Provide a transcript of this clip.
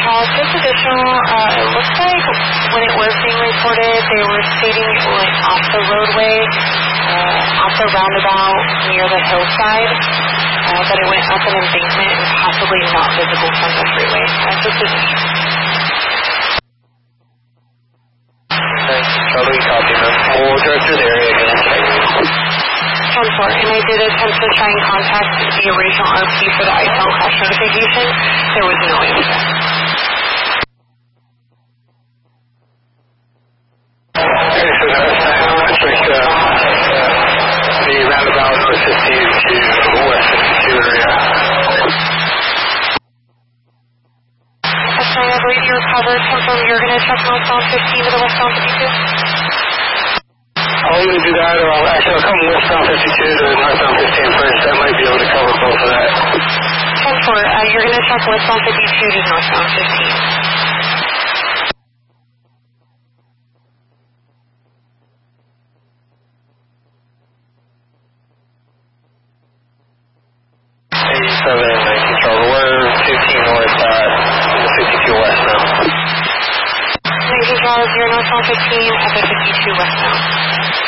just additional, it looks like when it was being reported, they were stating it went off the roadway, off the roundabout near the hillside, but it went up an embankment and possibly not visible from the freeway. Just additional. Totally copy, man. We'll drive through the area again. 10-4, and I did attempt to try and contact the original RP for the iPhone crash notification. There was no answer. Okay, so that's like the roundabout North 15 to West 52 area. That's fine, I believe you recovered. Confirm you're going to check northbound 15 to the westbound 52? I'll either do that or I'll come westbound 52 to northbound 15 first. That might be able to cover both of that. 10-4, you're going to check westbound 52 to northbound 15. We're 15 north, 52 west now. 19 Charles, you're northbound 15 at the 52 west now.